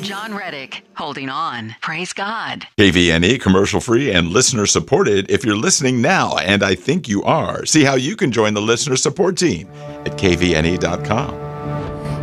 John Reddick, holding on. Praise God. KVNE, commercial free and listener supported if you're listening now, and I think you are. See how you can join the listener support team at kvne.com.